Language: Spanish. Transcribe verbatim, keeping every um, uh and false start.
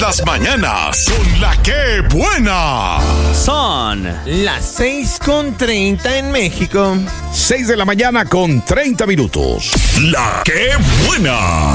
Las mañanas con La Que Buena. Son las seis con treinta en México. seis de la mañana con treinta minutos. La Que Buena.